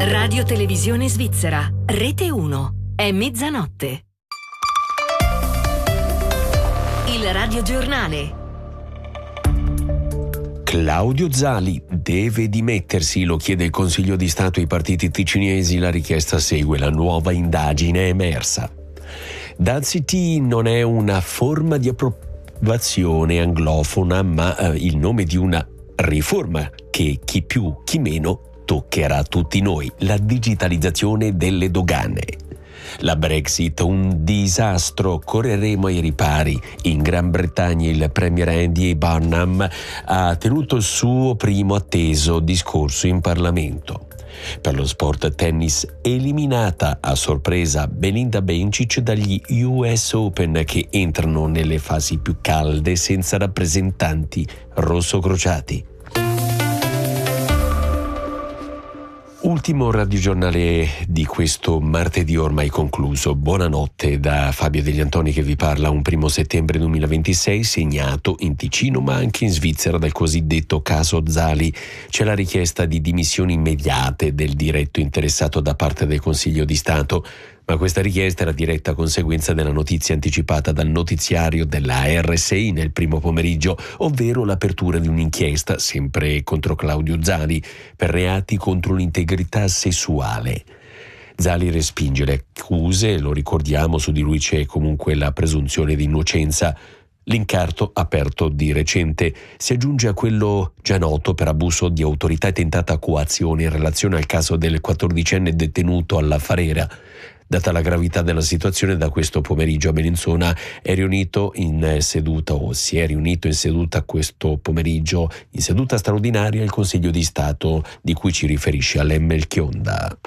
Radio Televisione Svizzera, Rete 1, è mezzanotte. Il radiogiornale. Claudio Zali deve dimettersi, lo chiede il Consiglio di Stato ai partiti ticinesi, la richiesta segue la nuova indagine emersa. Dal-CT non è una forma di approvazione anglofona, ma il nome di una riforma che chi più chi meno toccherà tutti noi, la digitalizzazione delle dogane. La Brexit, un disastro, correremo ai ripari. In Gran Bretagna il premier Andy Burnham ha tenuto il suo primo atteso discorso in Parlamento. Per lo sport tennis, eliminata a sorpresa Belinda Bencic dagli US Open, che entrano nelle fasi più calde senza rappresentanti rossocrociati. Ultimo radiogiornale di questo martedì ormai concluso. Buonanotte da Fabio Degli Antoni che vi parla. Un 1 settembre 2026 segnato in Ticino ma anche in Svizzera dal cosiddetto caso Zali. C'è la richiesta di dimissioni immediate del diretto interessato da parte del Consiglio di Stato. Ma questa richiesta era diretta conseguenza della notizia anticipata dal notiziario della RSI nel primo pomeriggio, ovvero l'apertura di un'inchiesta, sempre contro Claudio Zali, per reati contro l'integrità sessuale. Zali respinge le accuse, lo ricordiamo, su di lui c'è comunque la presunzione di innocenza. L'incarto aperto di recente si aggiunge a quello già noto per abuso di autorità e tentata coazione in relazione al caso del 14enne detenuto alla Farera. Data la gravità della situazione, da questo pomeriggio a Bellinzona si è riunito in seduta questo pomeriggio, in seduta straordinaria, il Consiglio di Stato di cui ci riferisce Alemmel Chionda.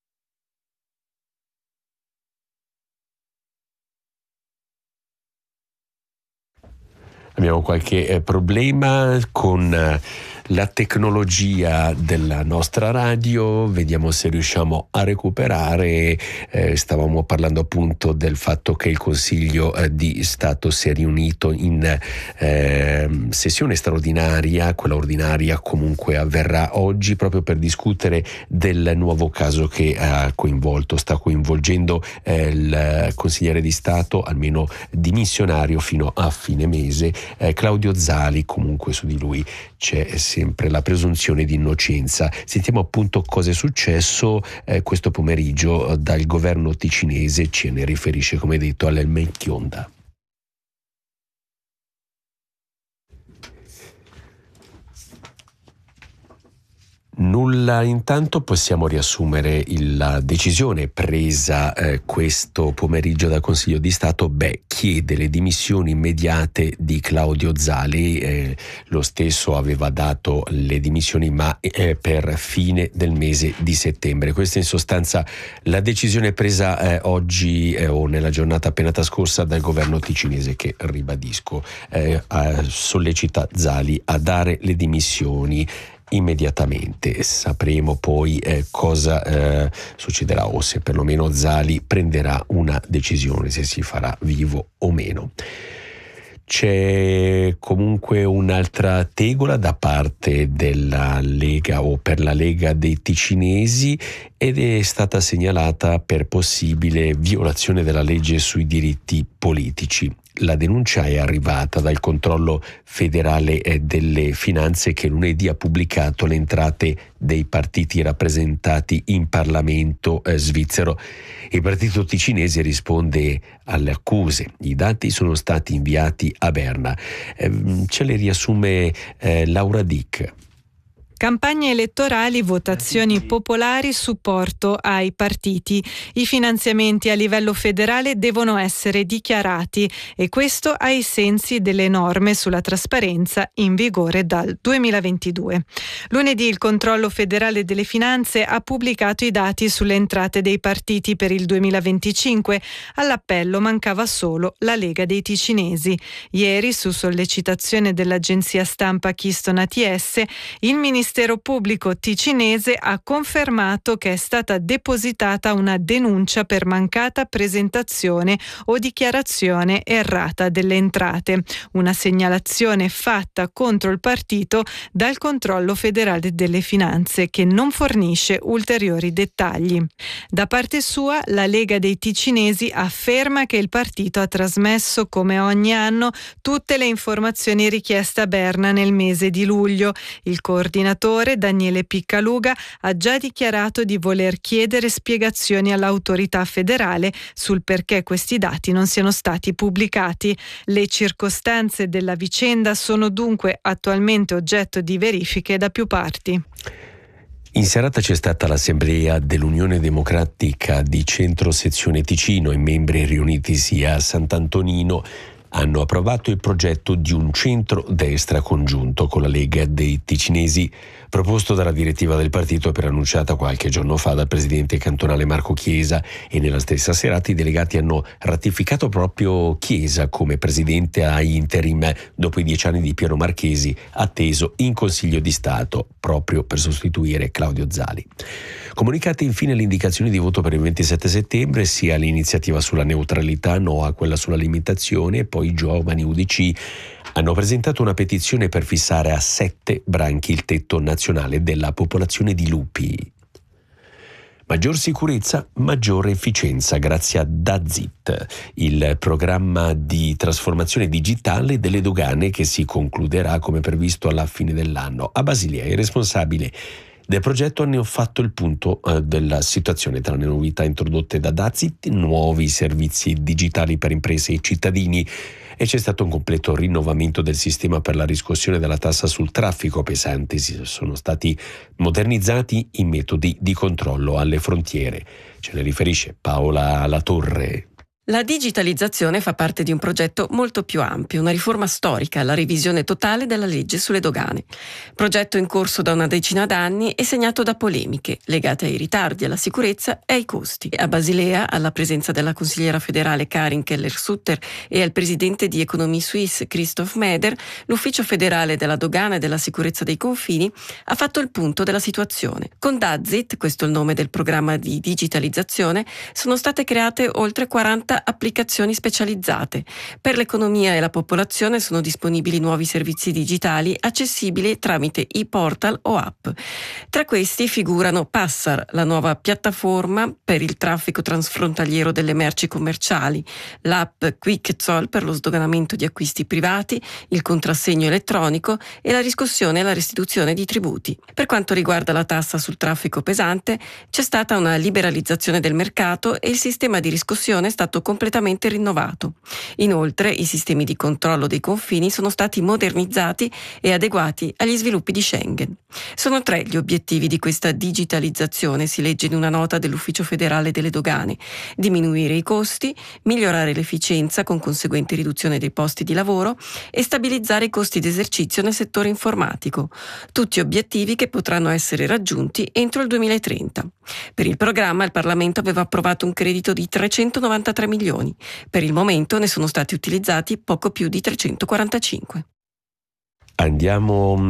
Abbiamo qualche problema con la tecnologia della nostra radio, vediamo se riusciamo a recuperare. Stavamo parlando appunto del fatto che il Consiglio di Stato si è riunito in sessione straordinaria, quella ordinaria comunque avverrà oggi, proprio per discutere del nuovo caso che sta coinvolgendo il consigliere di Stato, almeno dimissionario fino a fine mese, Claudio Zali. Comunque su di lui c'è sempre la presunzione di innocenza. Sentiamo appunto cosa è successo questo pomeriggio dal governo ticinese, ce ne riferisce come detto Alemmel Chionda. Nulla, intanto possiamo riassumere la decisione presa questo pomeriggio dal Consiglio di Stato. Chiede le dimissioni immediate di Claudio Zali. Lo stesso aveva dato le dimissioni ma per fine del mese di settembre. Questa in sostanza la decisione presa oggi o nella giornata appena trascorsa dal governo ticinese, che ribadisco sollecita Zali a dare le dimissioni immediatamente. Sapremo poi cosa succederà, o se perlomeno Zali prenderà una decisione, se si farà vivo o meno. C'è comunque un'altra tegola da parte della Lega o per la Lega dei Ticinesi, ed è stata segnalata per possibile violazione della legge sui diritti politici. La denuncia è arrivata dal controllo federale delle finanze, che lunedì ha pubblicato le entrate dei partiti rappresentati in Parlamento svizzero. Il partito ticinese risponde alle accuse. I dati sono stati inviati a Berna. Ce le riassume Laura Dick. Campagne elettorali, votazioni popolari, supporto ai partiti. I finanziamenti a livello federale devono essere dichiarati, e questo ai sensi delle norme sulla trasparenza in vigore dal 2022. Lunedì il controllo federale delle finanze ha pubblicato i dati sulle entrate dei partiti per il 2025. All'appello mancava solo la Lega dei Ticinesi. Ieri, su sollecitazione dell'agenzia stampa Keystone ATS, il Ministero Ministero Pubblico ticinese ha confermato che è stata depositata una denuncia per mancata presentazione o dichiarazione errata delle entrate, una segnalazione fatta contro il partito dal Controllo Federale delle Finanze, che non fornisce ulteriori dettagli. Da parte sua, la Lega dei Ticinesi afferma che il partito ha trasmesso, come ogni anno, tutte le informazioni richieste a Berna nel mese di luglio. Il coordinatore, Daniele Piccaluga, ha già dichiarato di voler chiedere spiegazioni all'autorità federale sul perché questi dati non siano stati pubblicati. Le circostanze della vicenda sono dunque attualmente oggetto di verifiche da più parti. In serata c'è stata l'assemblea dell'Unione Democratica di Centro Sezione Ticino. I membri riunitisi a Sant'Antonino hanno approvato il progetto di un centro-destra congiunto con la Lega dei Ticinesi, proposto dalla direttiva del partito e preannunciata qualche giorno fa dal presidente cantonale Marco Chiesa, e nella stessa serata i delegati hanno ratificato proprio Chiesa come presidente a interim dopo i 10 anni di Piero Marchesi, atteso in Consiglio di Stato proprio per sostituire Claudio Zali. Comunicate infine le indicazioni di voto per il 27 settembre, sia l'iniziativa sulla neutralità, no a quella sulla limitazione, e poi i giovani UDC hanno presentato una petizione per fissare a 7 branchi il tetto nazionale della popolazione di lupi. Maggior sicurezza, maggiore efficienza grazie a DAZIT, il programma di trasformazione digitale delle dogane che si concluderà come previsto alla fine dell'anno. A Basilea i responsabili del progetto hanno fatto il punto della situazione tra le novità introdotte da DAZIT, nuovi servizi digitali per imprese e cittadini, e c'è stato un completo rinnovamento del sistema per la riscossione della tassa sul traffico pesante. Sono stati modernizzati i metodi di controllo alle frontiere. Ce ne riferisce Paola Latorre. La digitalizzazione fa parte di un progetto molto più ampio, una riforma storica, la revisione totale della legge sulle dogane. Progetto in corso da una decina d'anni e segnato da polemiche legate ai ritardi, alla sicurezza e ai costi. A Basilea, alla presenza della consigliera federale Karin Keller-Sutter e al presidente di Economie Suisse Christoph Meder, l'Ufficio federale della dogana e della sicurezza dei confini ha fatto il punto della situazione. Con DAZIT, questo è il nome del programma di digitalizzazione, sono state create oltre 40 applicazioni specializzate. Per l'economia e la popolazione sono disponibili nuovi servizi digitali accessibili tramite e-portal o app. Tra questi figurano Passar, la nuova piattaforma per il traffico transfrontaliero delle merci commerciali, l'app Quick Zoll per lo sdoganamento di acquisti privati, il contrassegno elettronico e la riscossione e la restituzione di tributi. Per quanto riguarda la tassa sul traffico pesante, c'è stata una liberalizzazione del mercato e il sistema di riscossione è stato completamente rinnovato. Inoltre, i sistemi di controllo dei confini sono stati modernizzati e adeguati agli sviluppi di Schengen. Sono 3 gli obiettivi di questa digitalizzazione, si legge in una nota dell'Ufficio federale delle dogane: diminuire i costi, migliorare l'efficienza con conseguente riduzione dei posti di lavoro e stabilizzare i costi d'esercizio nel settore informatico. Tutti obiettivi che potranno essere raggiunti entro il 2030. Per il programma il Parlamento aveva approvato un credito di 393 milioni. Per il momento ne sono stati utilizzati poco più di 345. Andiamo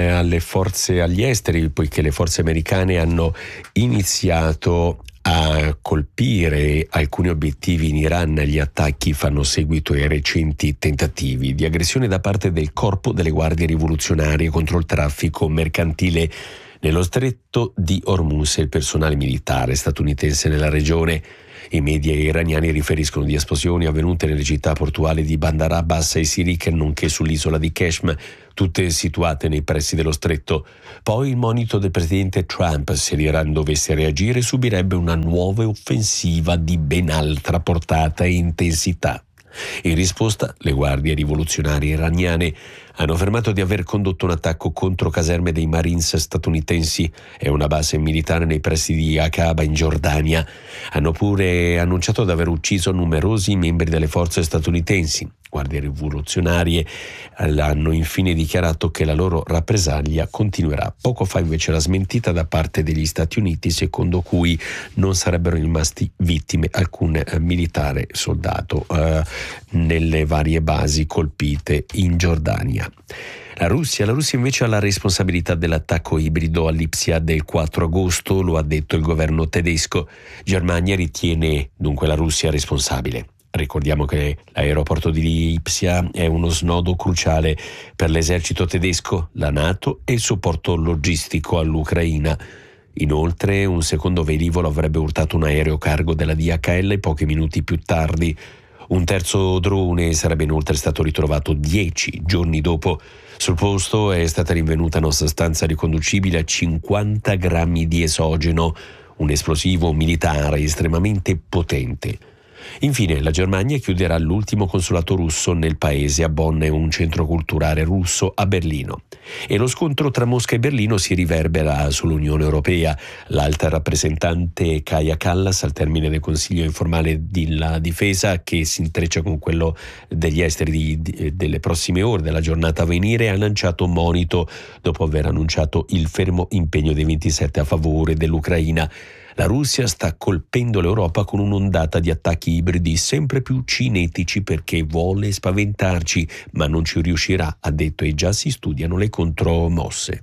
agli esteri, poiché le forze americane hanno iniziato a colpire alcuni obiettivi in Iran. Gli attacchi fanno seguito ai recenti tentativi di aggressione da parte del Corpo delle Guardie Rivoluzionarie contro il traffico mercantile nello stretto di Hormuz e il personale militare statunitense nella regione. I media iraniani riferiscono di esplosioni avvenute nelle città portuali di Bandar Abbas e Sirik, nonché sull'isola di Qeshm, tutte situate nei pressi dello stretto. Poi il monito del presidente Trump: se l'Iran dovesse reagire subirebbe una nuova offensiva di ben altra portata e intensità. In risposta, le guardie rivoluzionarie iraniane hanno affermato di aver condotto un attacco contro caserme dei Marines statunitensi e una base militare nei pressi di Aqaba in Giordania. Hanno pure annunciato di aver ucciso numerosi membri delle forze statunitensi. Guardie rivoluzionarie hanno infine dichiarato che la loro rappresaglia continuerà. Poco fa invece la smentita da parte degli Stati Uniti, secondo cui non sarebbero rimasti vittime alcun militare soldato nelle varie basi colpite in Giordania. Ucraina. La Russia invece ha la responsabilità dell'attacco ibrido a Lipsia del 4 agosto, lo ha detto il governo tedesco. Germania ritiene dunque la Russia responsabile. Ricordiamo che l'aeroporto di Lipsia è uno snodo cruciale per l'esercito tedesco, la NATO e il supporto logistico all'Ucraina. Inoltre, un secondo velivolo avrebbe urtato un aereo cargo della DHL pochi minuti più tardi. Un terzo drone sarebbe inoltre stato ritrovato 10 giorni dopo. Sul posto è stata rinvenuta una sostanza riconducibile a 50 grammi di esogeno, un esplosivo militare estremamente potente. Infine, la Germania chiuderà l'ultimo consolato russo nel paese a Bonn e un centro culturale russo a Berlino. E lo scontro tra Mosca e Berlino si riverbera sull'Unione Europea. L'alta rappresentante Kaja Kallas, al termine del Consiglio informale della difesa, che si intreccia con quello degli esteri delle prossime ore della giornata a venire, ha lanciato un monito dopo aver annunciato il fermo impegno dei 27 a favore dell'Ucraina. La Russia sta colpendo l'Europa con un'ondata di attacchi ibridi sempre più cinetici perché vuole spaventarci, ma non ci riuscirà, ha detto, e già si studiano le contromosse.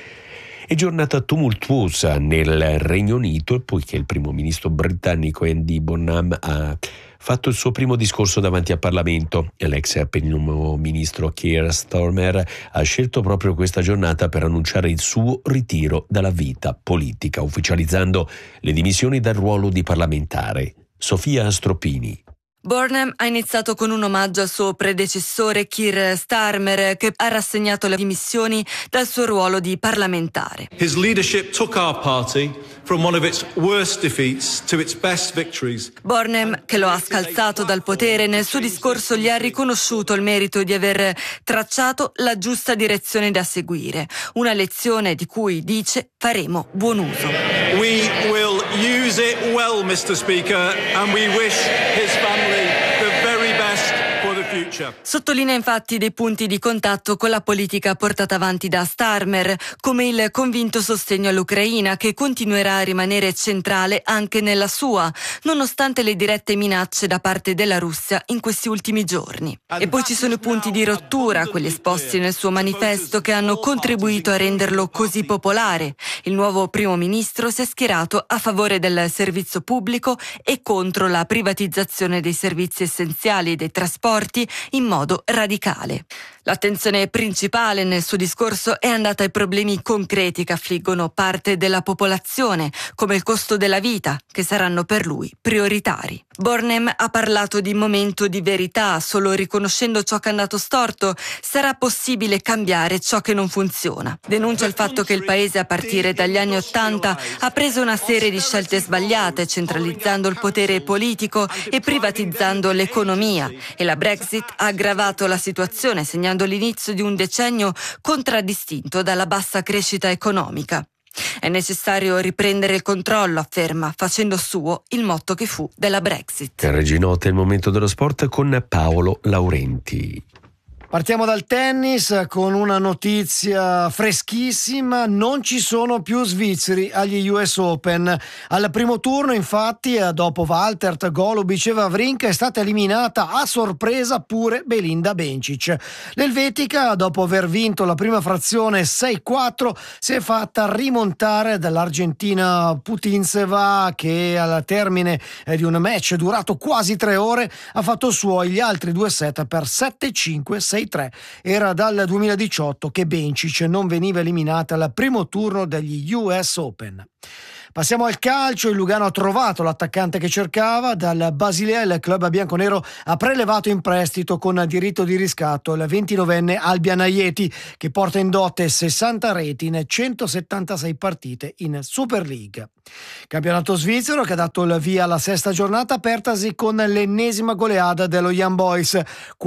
È giornata tumultuosa nel Regno Unito poiché il primo ministro britannico Andy Burnham ha fatto il suo primo discorso davanti al Parlamento. L'ex primo ministro Keir Starmer ha scelto proprio questa giornata per annunciare il suo ritiro dalla vita politica, ufficializzando le dimissioni dal ruolo di parlamentare. Sofia Stroppini. Burnham ha iniziato con un omaggio al suo predecessore Keir Starmer, che ha rassegnato le dimissioni dal suo ruolo di parlamentare. His leadership took our party from one of its worst defeats to its best victories. Burnham, che lo ha scalzato dal potere, nel suo discorso gli ha riconosciuto il merito di aver tracciato la giusta direzione da seguire, una lezione di cui, dice, faremo buon uso. We will use it well, Mr. Speaker, and we wish his family the very best for the future. Sottolinea infatti dei punti di contatto con la politica portata avanti da Starmer, come il convinto sostegno all'Ucraina, che continuerà a rimanere centrale anche nella sua, nonostante le dirette minacce da parte della Russia in questi ultimi giorni. E poi ci sono i punti di rottura, quelli esposti nel suo manifesto, che hanno contribuito a renderlo così popolare. Il nuovo primo ministro si è schierato a favore del servizio pubblico e contro la privatizzazione dei servizi essenziali e dei trasporti in modo radicale. L'attenzione principale nel suo discorso è andata ai problemi concreti che affliggono parte della popolazione, come il costo della vita, che saranno per lui prioritari. Burnham ha parlato di momento di verità, solo riconoscendo ciò che è andato storto sarà possibile cambiare ciò che non funziona. Denuncia il fatto che il paese a partire dagli anni '80 ha preso una serie di scelte sbagliate, centralizzando il potere politico e privatizzando l'economia, e la Brexit ha aggravato la situazione, segnando l'inizio di un decennio contraddistinto dalla bassa crescita economica. È necessario riprendere il controllo, afferma, facendo suo il motto che fu della Brexit. Reginota, è il momento dello sport con Paolo Laurenti. Partiamo dal tennis con una notizia freschissima: non ci sono più svizzeri agli US Open. Al primo turno, infatti, dopo Valtert, Golubic e Wawrinka, è stata eliminata a sorpresa pure Belinda Bencic. L'elvetica, dopo aver vinto la prima frazione 6-4, si è fatta rimontare dall'argentina Putintseva, che al termine di un match durato quasi 3 ore ha fatto suoi gli altri 2 set per 7-5, 6-3. Era dal 2018 che Bencic non veniva eliminata al primo turno degli US Open. Passiamo al calcio. Il Lugano ha trovato l'attaccante che cercava. Dal Basilea il club bianconero ha prelevato in prestito con diritto di riscatto il 29enne Albian Ajeti, che porta in dote 60 reti in 176 partite in Super League. Campionato svizzero che ha dato il via alla 6ª giornata, apertasi con l'ennesima goleada dello Young Boys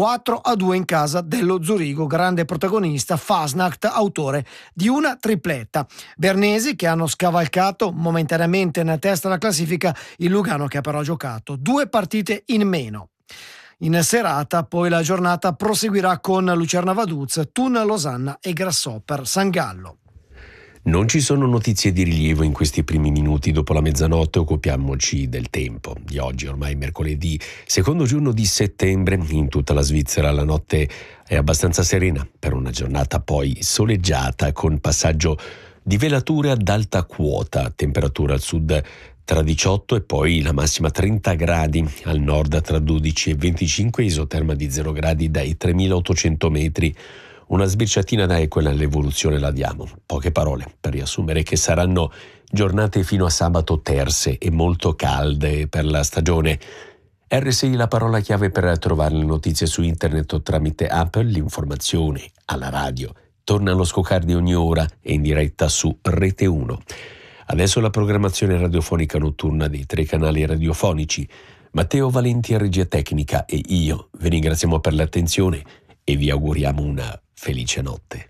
4-2 in casa dello Zurigo. Grande protagonista Fasnacht, autore di una tripletta. Bernesi che hanno scavalcato momentaneamente nella testa della classifica il Lugano, che ha però giocato 2 partite in meno. In serata poi la giornata proseguirà con Lucerna Vaduz, Thun Losanna e Grasshopper San Gallo. Non ci sono notizie di rilievo in questi primi minuti dopo la mezzanotte. Occupiamoci del tempo di oggi, ormai mercoledì, secondo giorno di settembre. In tutta la Svizzera la notte è abbastanza serena per una giornata poi soleggiata con passaggio di velature ad alta quota, temperatura al sud tra 18 e poi la massima 30 gradi, al nord tra 12 e 25, isoterma di 0 gradi dai 3.800 metri. Una sbirciatina dai, quella l'evoluzione la diamo. Poche parole per riassumere che saranno giornate fino a sabato terse e molto calde per la stagione. RSI la parola chiave per trovare le notizie su internet o tramite Apple. L'informazione alla radio torna allo scoccar di ogni ora e in diretta su Rete 1. Adesso la programmazione radiofonica notturna dei 3 canali radiofonici. Matteo Valenti a regia tecnica e io vi ringraziamo per l'attenzione e vi auguriamo una felice notte.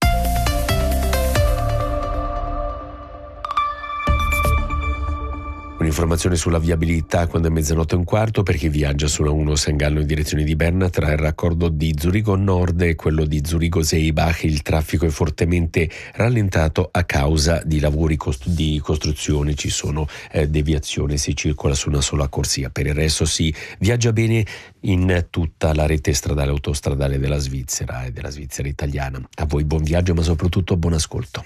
Un'informazione sulla viabilità quando è mezzanotte e un quarto per chi viaggia sulla 1 San Gallo in direzione di Berna. Tra il raccordo di Zurigo Nord e quello di Zurigo-Seibach il traffico è fortemente rallentato a causa di lavori di costruzione. Ci sono deviazioni, si circola su una sola corsia. Per il resto si viaggia bene in tutta la rete stradale e autostradale della Svizzera e della Svizzera italiana. A voi buon viaggio, ma soprattutto buon ascolto.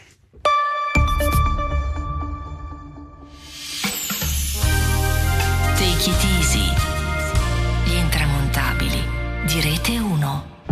Take it easy. Gli intramontabili di Rete 1.